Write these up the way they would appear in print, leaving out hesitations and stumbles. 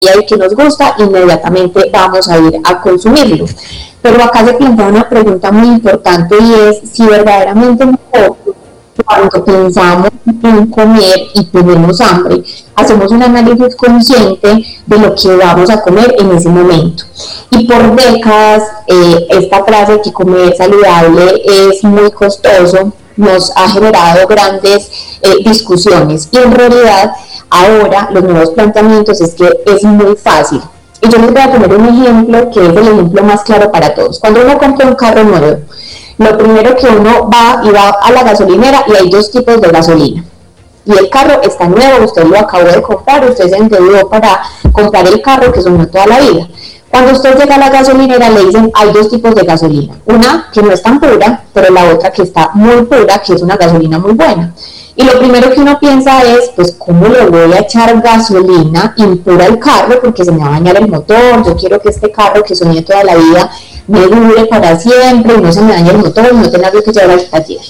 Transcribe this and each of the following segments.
y que nos gusta, inmediatamente vamos a ir a consumirlo. Pero acá se plantea una pregunta muy importante y es si verdaderamente nosotros, cuando pensamos en comer y tenemos hambre, hacemos un análisis consciente de lo que vamos a comer en ese momento. Y por décadas, esta frase de que comer saludable es muy costoso nos ha generado grandes discusiones, y en realidad ahora los nuevos planteamientos es que es muy fácil. Y yo les voy a poner un ejemplo que es el ejemplo más claro para todos. Cuando uno compra un carro nuevo, lo primero que uno va a la gasolinera y hay dos tipos de gasolina. Y el carro está nuevo, usted lo acabó de comprar, usted se endeudó para comprar el carro que sonó toda la vida. Cuando usted llega a la gasolinera le dicen hay dos tipos de gasolina, una que no es tan pura, pero la otra que está muy pura, que es una gasolina muy buena. Y lo primero que uno piensa es, pues, ¿cómo le voy a echar gasolina impura al carro? Porque se me va a dañar el motor, yo quiero que este carro que soñé toda la vida me dure para siempre y no se me dañe el motor y no tenga que llevar al taller.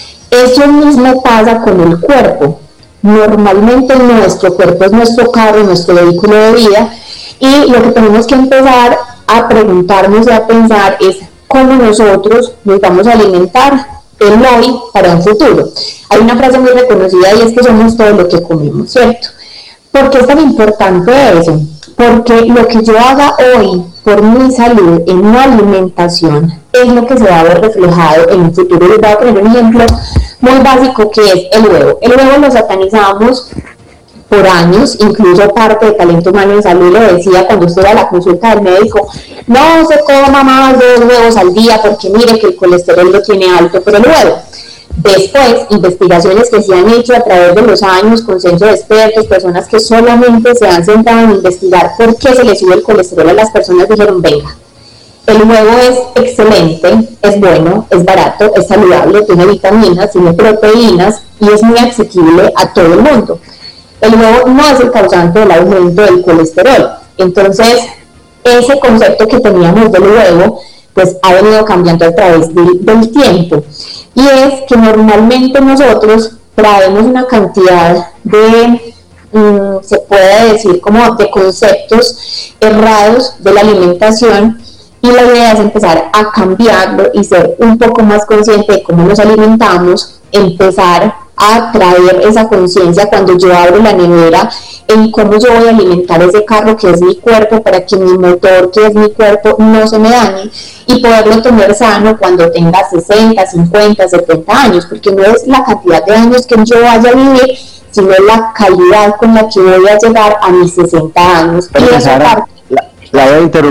Eso mismo pasa con el cuerpo. Normalmente nuestro cuerpo es nuestro carro, nuestro vehículo de vida, y lo que tenemos que empezar a preguntarnos y a pensar es cómo nosotros nos vamos a alimentar el hoy para un futuro. Hay una frase muy reconocida y es que somos todo lo que comemos, ¿cierto? ¿Por qué es tan importante eso? Porque lo que yo haga hoy por mi salud en una alimentación es lo que se va a ver reflejado en un futuro. Les voy a poner un ejemplo muy básico que es el huevo. El huevo lo satanizamos por años, incluso parte de Talento Humano en Salud lo decía cuando usted iba a la consulta del médico, no se coma más de 2 huevos al día porque mire que el colesterol lo tiene alto, pero el huevo. Después, investigaciones que se han hecho a través de los años, consenso de expertos, personas que solamente se han centrado en investigar por qué se le sube el colesterol a las personas, dijeron, venga, el huevo es excelente, es bueno, es barato, es saludable, tiene vitaminas, tiene proteínas y es muy asequible a todo el mundo. El huevo no es el causante del aumento del colesterol. Entonces, ese concepto que teníamos del huevo, pues ha venido cambiando a través del tiempo. Y es que normalmente nosotros traemos una cantidad de, se puede decir como de conceptos errados de la alimentación, y la idea es empezar a cambiarlo y ser un poco más consciente de cómo nos alimentamos, empezar a traer esa conciencia cuando yo abro la nevera en cómo yo voy a alimentar ese carro que es mi cuerpo para que mi motor que es mi cuerpo no se me dañe, y poderlo tener sano cuando tenga 60, 50, 70 años, porque no es la cantidad de años que yo vaya a vivir, sino la calidad con la que voy a llegar a mis 60 años. Y esa parte, la voy a interrumpir.